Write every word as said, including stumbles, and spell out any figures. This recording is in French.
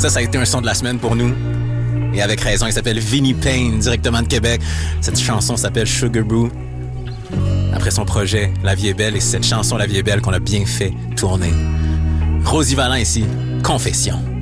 Ça, ça a été un son de la semaine pour nous. Et avec raison, il s'appelle Vinnie Payne, directement de Québec. Cette chanson s'appelle Sugar Boo. Après son projet La Vie est belle, et c'est cette chanson La Vie est belle qu'on a bien fait tourner. Rosie Vallant ici, Confession.